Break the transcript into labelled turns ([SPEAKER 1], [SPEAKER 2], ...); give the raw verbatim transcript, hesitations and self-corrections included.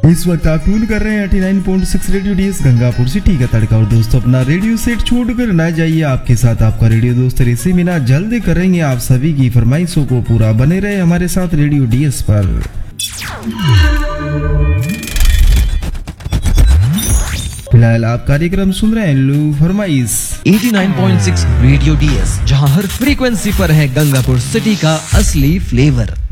[SPEAKER 1] इस वक्त आप ट्यून कर रहे हैं नवासी point six radio DS Gangapur city का तड़का। और दोस्तों अपना रेडियो सेट छोड़कर ना जाइए, आपके साथ आपका रेडियो दोस्त ऋषि मीना जल्दी करेंगे आप सभी की फरमाइशों को पूरा। बने रहे हमारे साथ रेडियो डीएस पर। फिलहाल आप कार्यक्रम सुन रहे हैं लो फरमाइश
[SPEAKER 2] नवासी पॉइंट सिक्स रेडियो डीएस, जहां हर फ्रीक्वेंसी पर है गंगापुर सिटी का असली फ्लेवर।